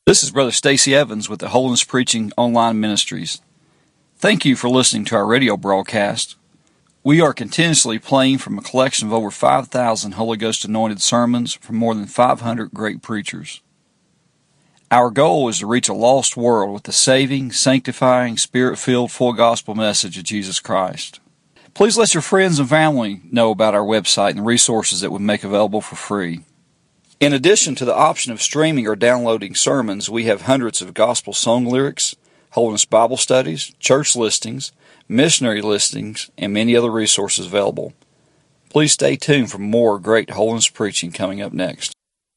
This is Brother Stacy Evans with the Holiness Preaching Online Ministries. Thank you for listening to our radio broadcast. We are continuously playing from a collection of over 5,000 Holy Ghost anointed sermons from more than 500 great preachers. Our goal is to reach a lost world with the saving, sanctifying, spirit-filled, full gospel message of Jesus Christ. Please let your friends and family know about our website and the resources that we make available for free. In addition to the option of streaming or downloading sermons, we have hundreds of gospel song lyrics, Holiness Bible studies, church listings, missionary listings, and many other resources available. Please stay tuned for more great holiness preaching coming up next.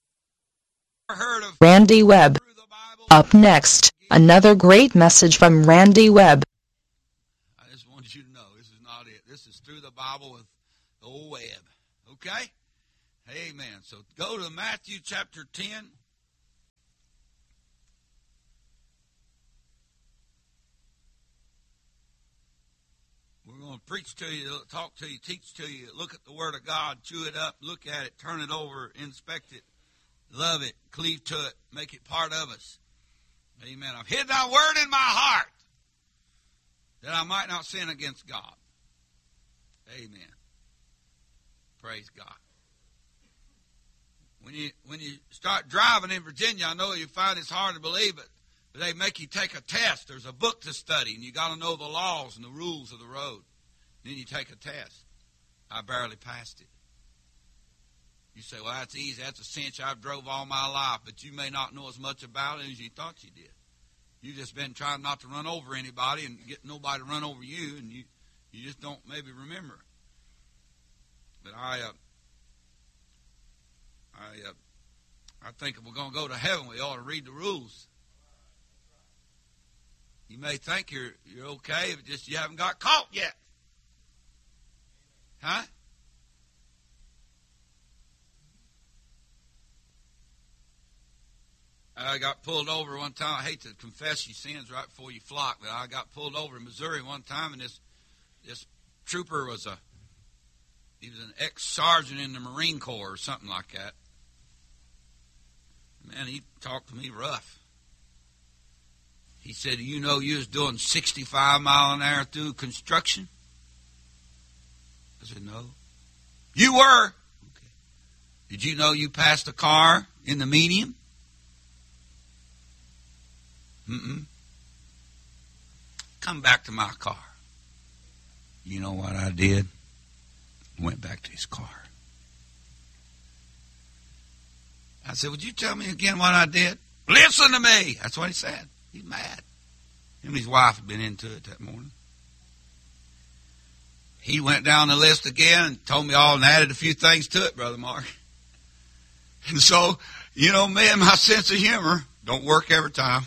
Randy Webb. Up next, another great message from Randy Webb. I just want you to know this is not it. This is Through the Bible with the old Webb. Okay? Amen. So go to Matthew chapter 10. We're going to preach to you, talk to you, teach to you, look at the Word of God, chew it up, look at it, turn it over, inspect it, love it, cleave to it, make it part of us. Amen. I've hid thy word in my heart that I might not sin against God. Amen. Praise God. When you start driving in Virginia, I know you find it's hard to believe it, but they make you take a test. There's a book to study, and you got to know the laws and the rules of the road. Then you take a test. I barely passed it. You say, well, that's easy. That's a cinch. I've drove all my life, but you may not know as much about it as you thought you did. You've just been trying not to run over anybody and get nobody to run over you, and you just don't maybe remember. But I think if we're going to go to heaven, we ought to read the rules. You may think you're okay, but just you haven't got caught yet. Huh? I got pulled over one time. I hate to confess your sins right before you flock, but I got pulled over in Missouri one time, and this trooper was an ex-sergeant in the Marine Corps or something like that. Man, he talked to me rough. He said, you know you was doing 65 mile an hour through construction? I said, no. You were? Okay. Did you know you passed a car in the median? Mm-mm. Come back to my car. You know what I did? Went back to his car. I said, would you tell me again what I did? Listen to me. That's what he said. He's mad. Him and his wife had been into it that morning. He went down the list again and told me all and added a few things to it, Brother Mark. And so, you know, me and my sense of humor don't work every time.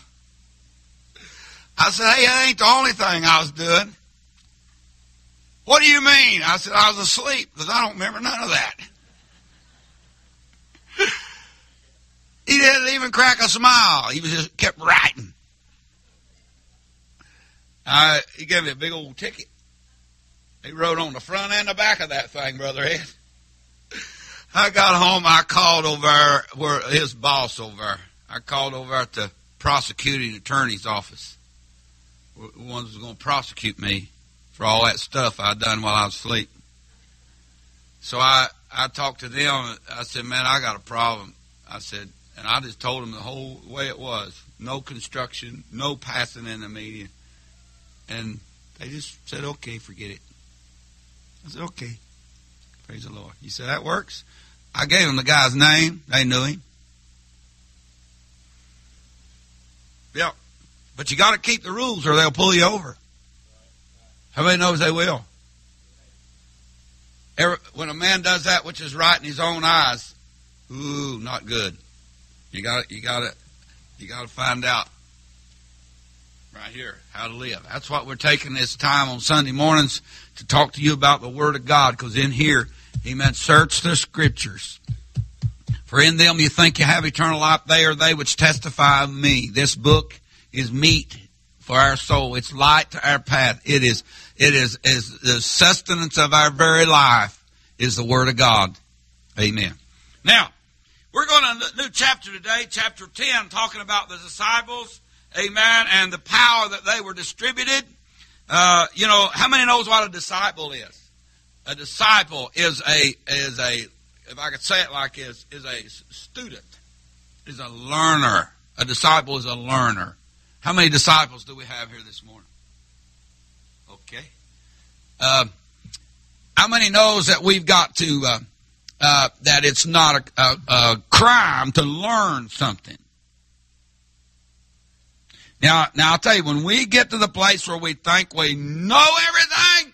I said, hey, that ain't the only thing I was doing. What do you mean? I said, I was asleep because I don't remember none of that. He didn't even crack a smile. He was just kept writing. He gave me a big old ticket. He wrote on the front and the back of that thing, Brother Ed. I got home. I called over where his boss over. I called over at the prosecuting attorney's office. The ones who was going to prosecute me for all that stuff I'd done while I was asleep. So I talked to them. I said, man, I got a problem. I said, and I just told them the whole way it was. No construction, no passing in the median. And they just said, okay, forget it. I said, okay. Praise the Lord. He said, that works. I gave them the guy's name. They knew him. Yeah. But you got to keep the rules or they'll pull you over. How many knows they will? When a man does that which is right in his own eyes, ooh, not good. You got to find out right here how to live. That's what we're taking this time on Sunday mornings to talk to you about the Word of God, because in here, amen, search the Scriptures. For in them you think you have eternal life, they are they which testify of me. This book is meat for our soul. It's light to our path. It is the sustenance of our very life is the Word of God. Amen. Now, We're going to a new chapter today, chapter 10, talking about the disciples, amen, and the power that they were distributed. How many knows what a disciple is? A disciple is a, if I could say it like this, is a student, is a learner. A disciple is a learner. How many disciples do we have here this morning? Okay. How many knows that we've got to, that it's not a crime to learn something? Now I'll tell you, when we get to the place where we think we know everything,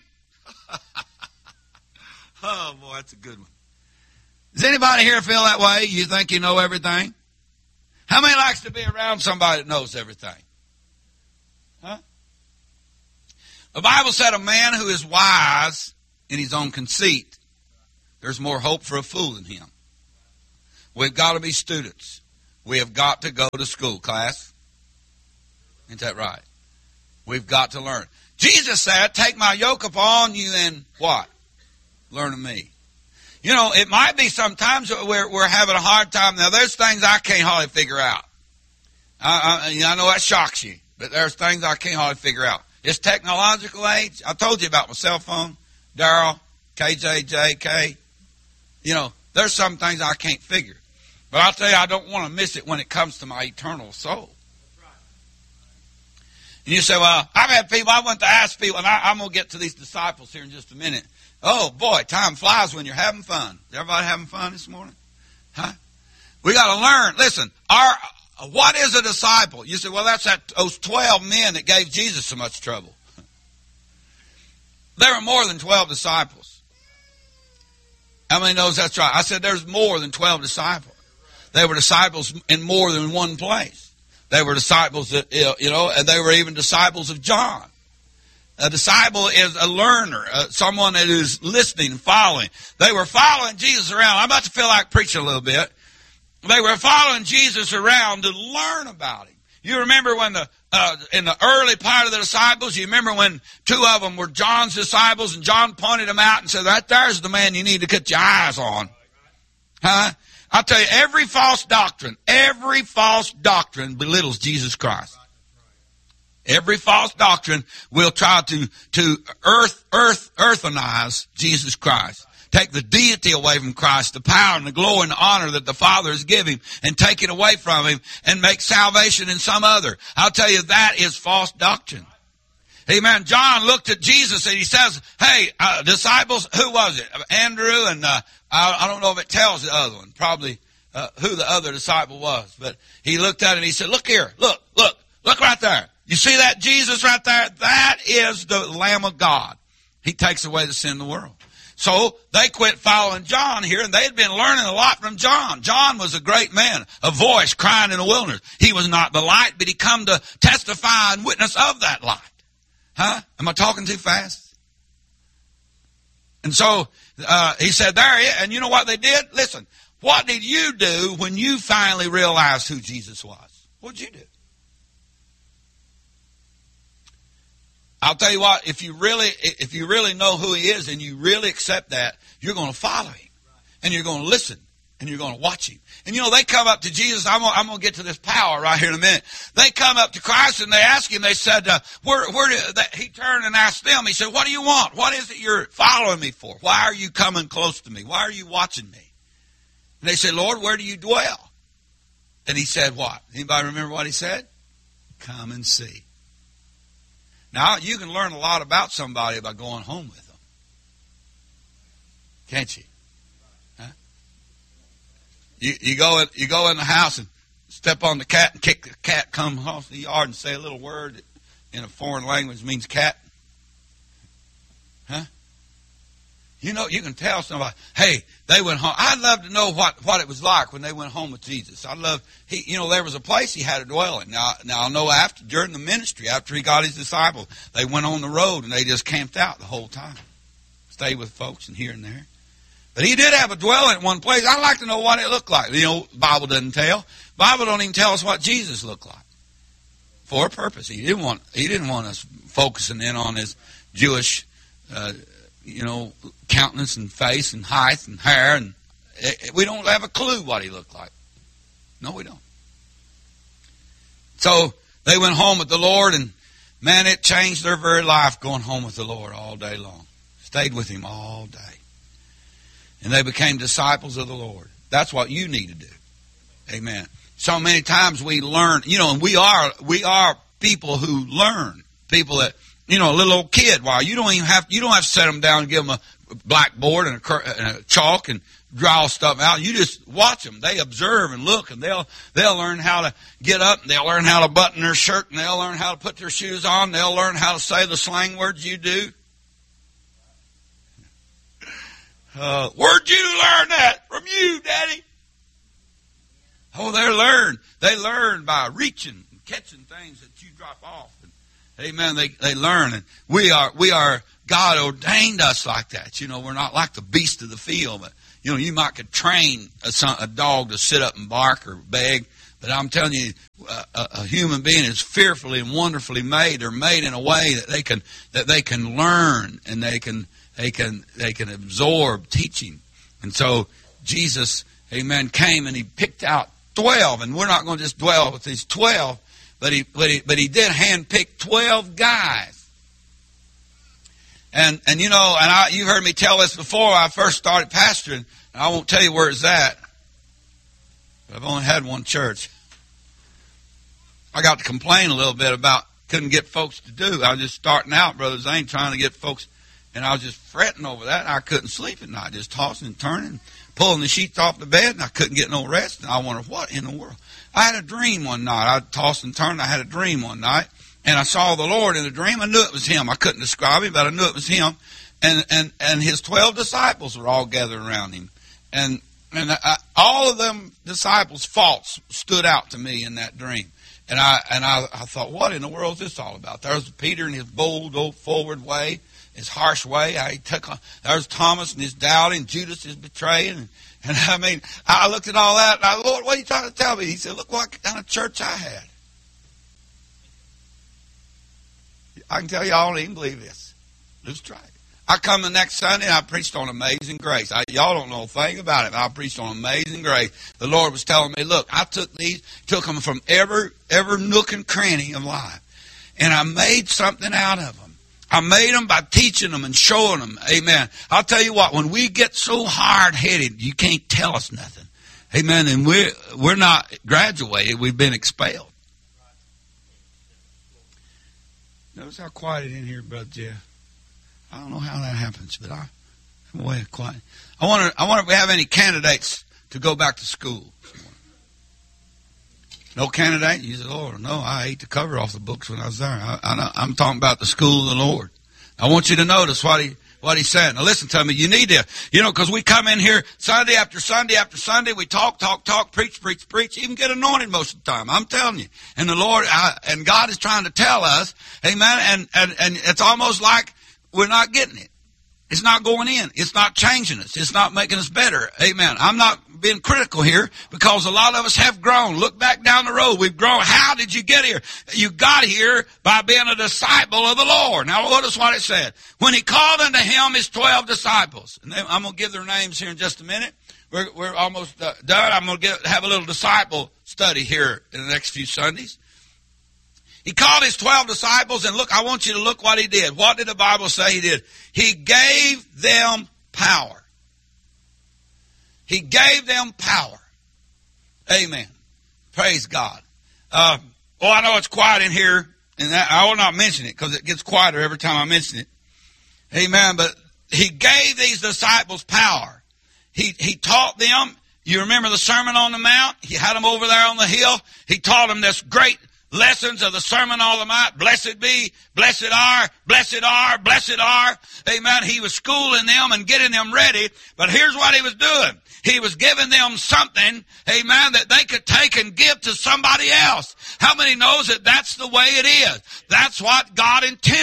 oh boy, that's a good one. Does anybody here feel that way? You think you know everything? How many likes to be around somebody that knows everything? Huh? The Bible said a man who is wise in his own conceit, there's more hope for a fool than him. We've got to be students. We have got to go to school, class. Ain't that right? We've got to learn. Jesus said, take my yoke upon you and what? Learn of me. You know, it might be sometimes we're having a hard time. Now, there's things I can't hardly figure out. I know that shocks you, but there's things I can't hardly figure out. It's technological age. I told you about my cell phone, Darrell, KJ, JK. You know, there's some things I can't figure. But I'll tell you, I don't want to miss it when it comes to my eternal soul. And you say, well, I've had people, I went to ask people, and I'm going to get to these disciples here in just a minute. Oh, boy, time flies when you're having fun. Is everybody having fun this morning? Huh? We got to learn. Listen, what is a disciple? You say, well, that's those 12 men that gave Jesus so much trouble. There were more than 12 disciples. How many knows that's right? I said there's more than 12 disciples. They were disciples in more than one place. They were disciples that, and they were even disciples of John. A disciple is a learner, someone that is listening and following. They were following Jesus around. I'm about to feel like preaching a little bit. They were following Jesus around to learn about him. You remember when in the early part of the disciples, you remember when two of them were John's disciples and John pointed them out and said, right there's the man you need to cut your eyes on. Huh? I'll tell you, every false doctrine belittles Jesus Christ. Every false doctrine will try to earthenize Jesus Christ. Take the deity away from Christ, the power and the glory and the honor that the Father has given him, and take it away from him and make salvation in some other. I'll tell you, that is false doctrine. Amen. John looked at Jesus and he says, hey, disciples, who was it? Andrew and I don't know if it tells the other one, probably who the other disciple was. But he looked at it and he said, look here, look right there. You see that Jesus right there? That is the Lamb of God. He takes away the sin of the world. So they quit following John here, and they had been learning a lot from John. John was a great man, a voice crying in the wilderness. He was not the light, but he come to testify and witness of that light. Huh? Am I talking too fast? And so he said, there he is. And you know what they did? Listen, what did you do when you finally realized who Jesus was? What did you do? I'll tell you what, if you really know who he is and you really accept that, you're going to follow him. And you're going to listen. And you're going to watch him. And you know, they come up to Jesus. I'm going to get to this power right here in a minute. They come up to Christ and they ask him, they said, he turned and asked them, he said, what do you want? What is it you're following me for? Why are you coming close to me? Why are you watching me? And they said, Lord, where do you dwell? And he said what? Anybody remember what he said? Come and see. Now, you can learn a lot about somebody by going home with them. Can't you? Huh? You go in the house and step on the cat and kick the cat, come off the yard and say a little word that in a foreign language means cat. Huh? You know, you can tell somebody, hey, they went home. I'd love to know what it was like when they went home with Jesus. There was a place he had a dwelling. Now I know during the ministry, after he got his disciples, they went on the road and they just camped out the whole time. Stayed with folks and here and there. But he did have a dwelling at one place. I'd like to know what it looked like. You know, the Bible doesn't tell. The Bible don't even tell us what Jesus looked like. For a purpose. He didn't want us focusing in on his Jewish countenance and face and height and hair and We don't have a clue what he looked like. No, we don't. So they went home with the Lord, and man, it changed their very life going home with the Lord all day long. Stayed with him all day. And they became disciples of the Lord. That's what you need to do. Amen. So many times we learn, and we are people who learn. People that, a little old kid, you don't have to set them down and give them a blackboard and a chalk and draw stuff out. You just watch them. They observe and look, and they'll learn how to get up, and they'll learn how to button their shirt, and they'll learn how to put their shoes on. They'll learn how to say the slang words you do. Where'd you learn that? From you, Daddy. Oh, they learn by reaching and catching things that you drop off. And, amen. They learn, and we are God ordained us like that. We're not like the beast of the field, but you might could train a dog to sit up and bark or beg, but I'm telling you, a human being is fearfully and wonderfully made. They're made in a way that they can learn, and they can absorb teaching. And so Jesus, amen, came and he picked out 12, and we're not going to just dwell with these 12, but he did handpick 12 guys. And you've heard me tell this before. I first started pastoring, and I won't tell you where it's at, but I've only had one church. I got to complain a little bit about couldn't get folks to do. I was just starting out, Brother Zane, trying to get folks, and I was just fretting over that. I couldn't sleep at night, just tossing and turning, pulling the sheets off the bed, and I couldn't get no rest. And I wondered, what in the world? I had a dream one night. I tossed and turned. I had a dream one night, and I saw the Lord in a dream. I knew it was him. I couldn't describe him, but I knew it was him. And his 12 disciples were all gathered around him. And all of them disciples' faults stood out to me in that dream. And I thought, what in the world is this all about? There's Peter in his bold, old forward way, his harsh way. There's Thomas and his doubting, Judas his betraying. And I looked at all that, and I, Lord, what are you trying to tell me? He said, look what kind of church I had. I can tell you, I don't even believe this. Let's try it. I come the next Sunday, and I preached on Amazing Grace. Y'all don't know a thing about it, but I preached on Amazing Grace. The Lord was telling me, look, I took them from every nook and cranny of life, and I made something out of them. I made them by teaching them and showing them. Amen. I'll tell you what, when we get so hard-headed, you can't tell us nothing. Amen. And we're not graduated. We've been expelled. Notice how quiet it in here, Brother Jeff. I don't know how that happens, but I'm way quiet. I wonder if we have any candidates to go back to school. No candidate? You said, Lord, no, I ate the cover off the books when I was there. I'm talking about the school of the Lord. I want you to notice what he said. Now listen to me. You need to, because we come in here Sunday after Sunday after Sunday. We talk, preach, even get anointed most of the time. I'm telling you. And the Lord, and God is trying to tell us, amen, and it's almost like we're not getting it. It's not going in. It's not changing us. It's not making us better. Amen. I'm not being critical here because a lot of us have grown. Look back down the road. We've grown. How did you get here? You got here by being a disciple of the Lord. Now notice what it said. When he called unto him his 12 disciples. And I'm going to give their names here in just a minute. We're almost done. I'm going to have a little disciple study here in the next few Sundays. He called his 12 disciples, and look, I want you to look what he did. What did the Bible say he did? He gave them power. He gave them power. Amen. Praise God. I know it's quiet in here, and I will not mention it because it gets quieter every time I mention it. Amen. But he gave these disciples power. He taught them. You remember the Sermon on the Mount? He had them over there on the hill. He taught them this great lessons of the Sermon on the Mount. Blessed be, blessed are, blessed are, blessed are. Amen. He was schooling them and getting them ready. But here's what he was doing. He was giving them something, amen, that they could take and give to somebody else. How many knows that that's the way it is? That's what God intended.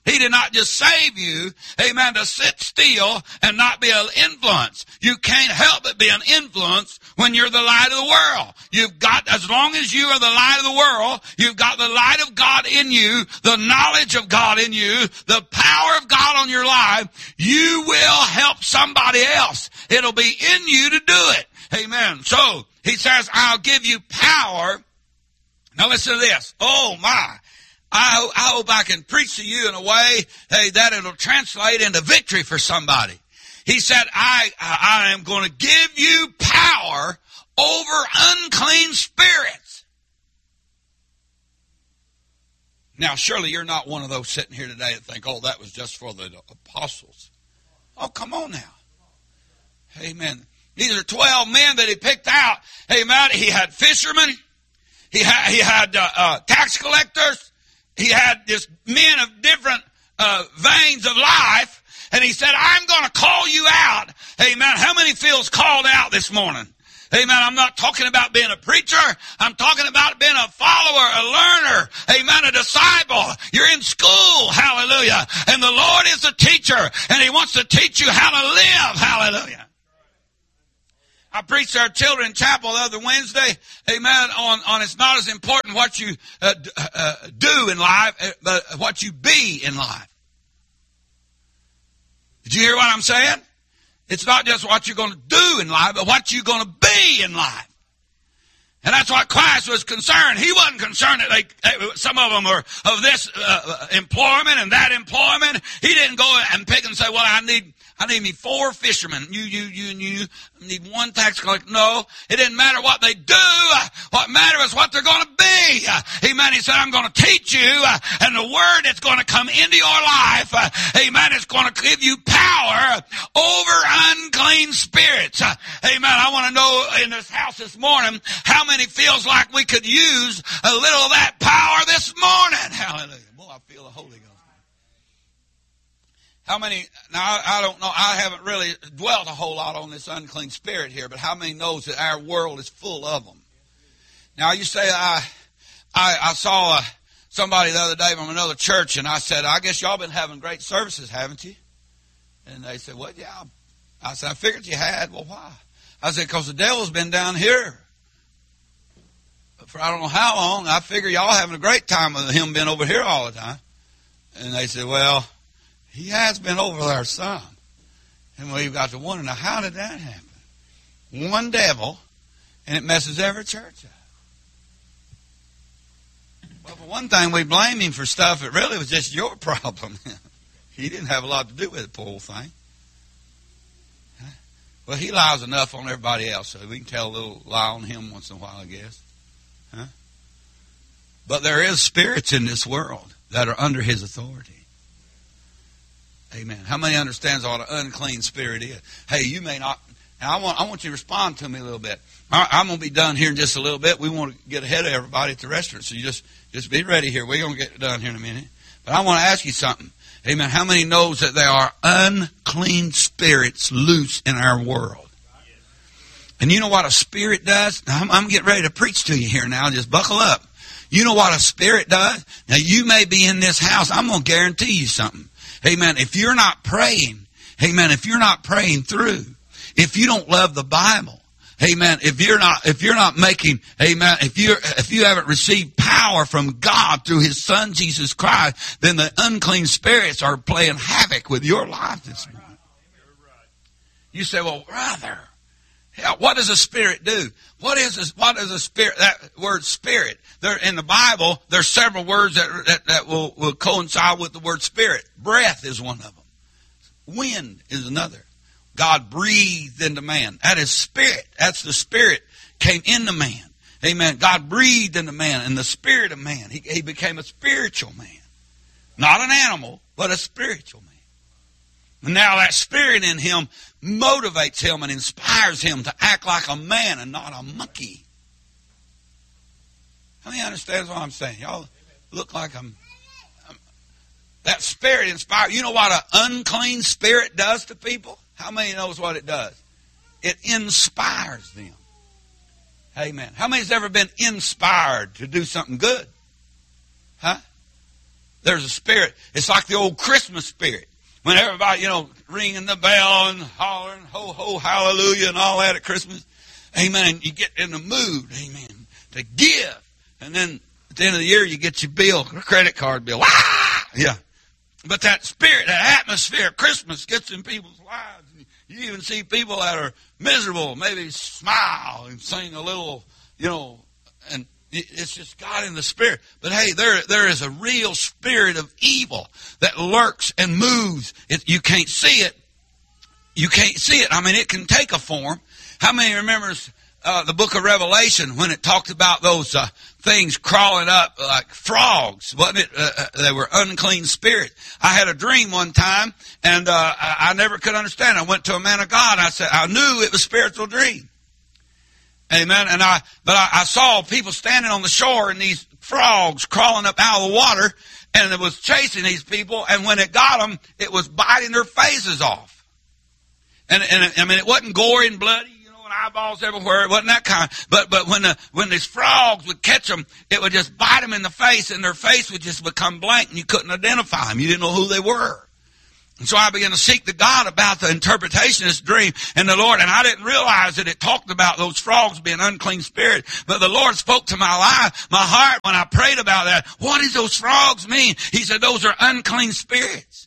He did not just save you, amen, to sit still and not be an influence. You can't help but be an influence when you're the light of the world. You've got, as long as you are the light of the world, you've got the light of God in you, the knowledge of God in you, the power of God on your life, you will help somebody else. It'll be in you to do it. Amen. So, he says, I'll give you power. Now listen to this. Oh my. I hope I can preach to you in a way, hey, that it'll translate into victory for somebody. He said, I am going to give you power over unclean spirits. Now, surely you're not one of those sitting here today that think, oh, that was just for the apostles. Oh, come on now. Amen. These are 12 men that he picked out. Amen. He had fishermen. He had tax collectors. He had just men of different veins of life. And he said, I'm going to call you out. Amen. How many feels called out this morning? Amen. I'm not talking about being a preacher. I'm talking about being a follower, a learner. Amen. A disciple. You're in school. Hallelujah. And the Lord is a teacher. And he wants to teach you how to live. Hallelujah. I preached our children chapel the other Wednesday, amen, on it's not as important what you do in life, but what you be in life. Did you hear what I'm saying? It's not just what you're going to do in life, but what you're going to be in life. And that's what Christ was concerned. He wasn't concerned that some of them are of this employment and that employment. He didn't go and pick and say, well, I need me 4 fishermen. You need 1 tax collector. No, it didn't matter what they do. What mattered is what they're going to be. Amen. He said, I'm going to teach you, and the word that's going to come into your life, amen, is going to give you power over unclean spirits. Amen. I want to know in this house this morning, how many feels like we could use a little of that power this morning? Hallelujah. Boy, I feel the Holy Ghost. How many, now I don't know, I haven't really dwelt a whole lot on this unclean spirit here, but how many knows that our world is full of them? Now you say, I saw somebody the other day from another church, and I said, I guess y'all been having great services, haven't you? And they said, well, yeah. I said, I figured you had. Well, why? I said, because the devil's been down here for I don't know how long. I figure y'all having a great time with him being over here all the time. And they said, well, he has been over there some. And we've got to wonder, now how did that happen? One devil, and it messes every church up. Well, for one thing, we blame him for stuff that really was just your problem. He didn't have a lot to do with it, poor old thing. Well, he lies enough on everybody else, so we can tell a little lie on him once in a while, I guess. Huh? But there is spirits in this world that are under his authority. Amen. How many understands what an unclean spirit is? Hey, you may not. Now I want you to respond to me a little bit. I'm going to be done here in just a little bit. We want to get ahead of everybody at the restaurant, so you just be ready here. We're going to get done here in a minute. But I want to ask you something. Amen. How many knows that there are unclean spirits loose in our world? And you know what a spirit does? Now, I'm getting ready to preach to you here now. Just buckle up. You know what a spirit does? Now, you may be in this house. I'm going to guarantee you something. Amen. If you're not praying, amen, if you're not praying through, if you don't love the Bible, amen, if you're not making, amen, if you haven't received power from God through his son Jesus Christ, then the unclean spirits are playing havoc with your life this morning. You say, well, brother, what does a spirit do? What is a spirit? That word spirit. There in the Bible, there's several words that will coincide with the word spirit. Breath is one of them. Wind is another. God breathed into man. That is spirit. That's the spirit came into man. Amen. God breathed into man, and the spirit of man. He became a spiritual man. Not an animal, but a spiritual man. And now that spirit in him motivates him and inspires him to act like a man and not a monkey. How many understands what I'm saying? Y'all look like that spirit inspires. You know what an unclean spirit does to people? How many knows what it does? It inspires them. Amen. How many's ever been inspired to do something good? Huh? There's a spirit. It's like the old Christmas spirit. When everybody, ringing the bell and hollering, ho, ho, hallelujah, and all that at Christmas. Amen. And you get in the mood, amen, to give. And then at the end of the year, you get your bill, a credit card bill. Ah! Yeah. But that spirit, that atmosphere of Christmas gets in people's lives. You even see people that are miserable, maybe smile and sing a little, and it's just God in the spirit. But hey, there is a real spirit of evil that lurks and moves. You can't see it. You can't see it. I mean, it can take a form. How many remembers the book of Revelation when it talked about those things crawling up like frogs? Wasn't it? They were unclean spirits. I had a dream one time, and I never could understand. I went to a man of God. I said, I knew it was a spiritual dream. Amen. But I saw people standing on the shore and these frogs crawling up out of the water, and it was chasing these people. And when it got them, it was biting their faces off. And I mean, it wasn't gory and bloody, and eyeballs everywhere. It wasn't that kind. But when these frogs would catch them, it would just bite them in the face, and their face would just become blank, and you couldn't identify them. You didn't know who they were. And so I began to seek the God about the interpretation of this dream and the Lord. And I didn't realize that it talked about those frogs being unclean spirit. But the Lord spoke to my life, my heart, when I prayed about that. What does those frogs mean? He said, those are unclean spirits.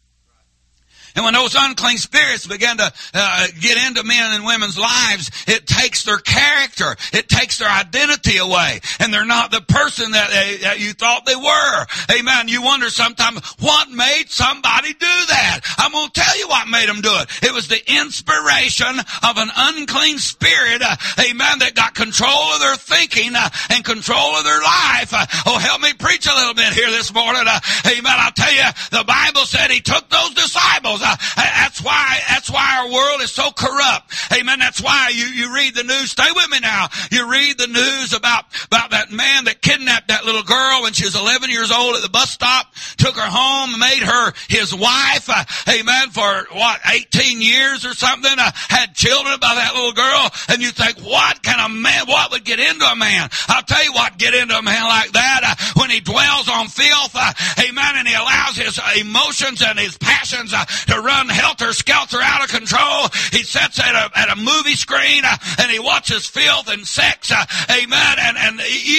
And when those unclean spirits begin to get into men and women's lives, it takes their character. It takes their identity away. And they're not the person that you thought they were. Amen. You wonder sometimes, what made somebody do that? I'm going to tell you what made them do it. It was the inspiration of an unclean spirit, amen, that got control of their thinking and control of their life. Help me preach a little bit here this morning. Amen. I'll tell you, the Bible said he took those disciples. That's why our world is so corrupt. Amen. That's why you read the news. Stay with me now. You read the news about that man that kidnapped that little girl when she was 11 years old at the bus stop, took her home, made her his wife, amen, for 18 years or something, had children by that little girl. And you think, what would get into a man? I'll tell you what get into a man like that, when he dwells on filth, amen, and he allows his emotions and his passions to run helter-skelter out of control. He sits at a movie screen and he watches filth and sex, amen, and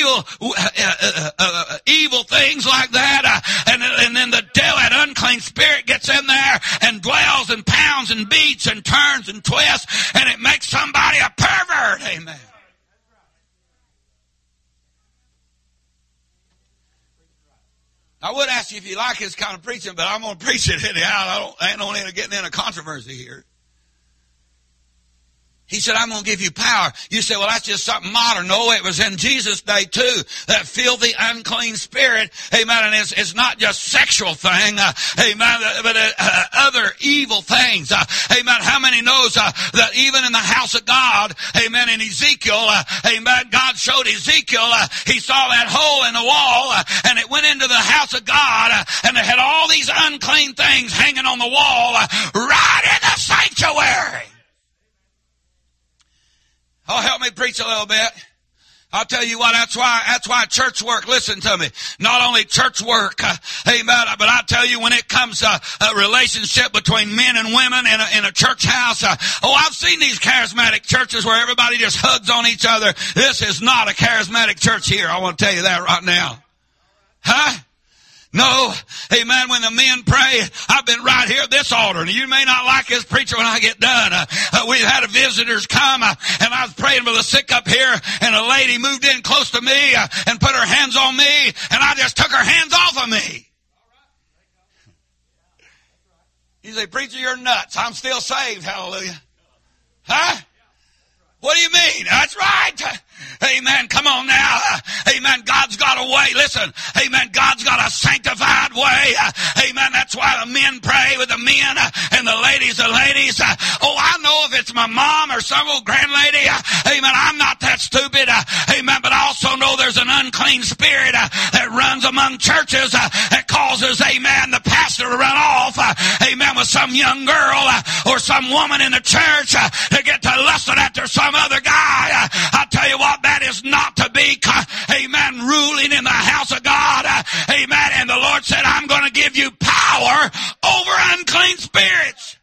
evil things like that. And then the devil, that unclean spirit, gets in there and dwells and pounds and beats and turns and twists, and it makes somebody a pervert. Amen. I would ask you if you like this kind of preaching, but I'm going to preach it anyhow. I ain't only getting in a controversy here. He said, I'm going to give you power. You say, well, that's just something modern. No, it was in Jesus' day too. That filthy, unclean spirit, amen, and it's not just sexual thing, amen, but other evil things. Amen. How many knows that even in the house of God, amen, in Ezekiel, amen, God showed Ezekiel, he saw that hole in the wall, and it went into the house of God, and they had all these unclean things hanging on the wall right in the sanctuary. Oh, help me preach a little bit. I'll tell you what, that's why church work, listen to me, not only church work, amen, but I tell you, when it comes to a relationship between men and women in a church house, I've seen these charismatic churches where everybody just hugs on each other. This is not a charismatic church here. I want to tell you that right now. Huh? No, amen, when the men pray, I've been right here at this altar, and you may not like this preacher when I get done. We've had visitors come, and I was praying for the sick up here, and a lady moved in close to me and put her hands on me, and I just took her hands off of me. You say, preacher, you're nuts. I'm still saved, hallelujah. Huh? What do you mean? That's right. Amen. Come on now. Amen. God's got a way. Listen. Amen. God's got a sanctified way. Amen. That's why the men pray with the men and the ladies. I know if it's my mom or some old grand lady. Amen. I'm not that stupid. Amen. But I also know there's an unclean spirit that runs among churches that causes, amen, the pastor to run off, amen, with some young girl or some woman in the church to get to lusting after some other guy. I'll tell you what, that is not to be, amen, ruling in the house of God. Amen. And the Lord God said, I'm going to give you power over unclean spirits.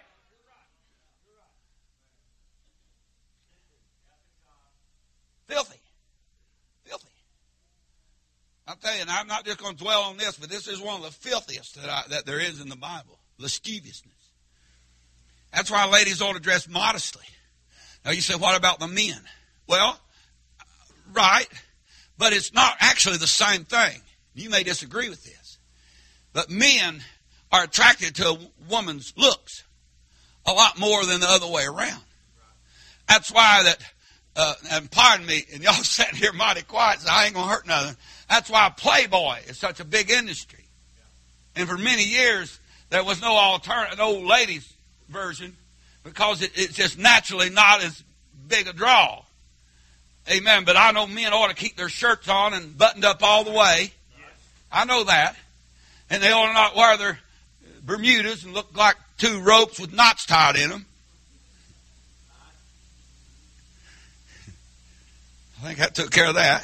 Filthy. Filthy. I'll tell you, and I'm not just going to dwell on this, but this is one of the filthiest that there is in the Bible. Lasciviousness. That's why ladies ought to dress modestly. Now you say, what about the men? Well, right, but it's not actually the same thing. You may disagree with this. But men are attracted to a woman's looks a lot more than the other way around. That's why that, and pardon me, and y'all sitting here mighty quiet, so I ain't going to hurt nothing. That's why Playboy is such a big industry. And for many years, there was no alternative, no ladies version, because it's just naturally not as big a draw. Amen. But I know men ought to keep their shirts on and buttoned up all the way. I know that. And they ought to not wear their Bermudas and look like two ropes with knots tied in them. I think that took care of that.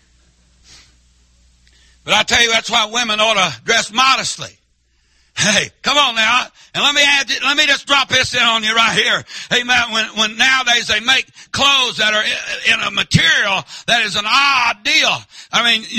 But I tell you, that's why women ought to dress modestly. Hey, come on now. And let me just drop this in on you right here. Amen. When nowadays they make clothes that are in a material that is an odd deal. I mean,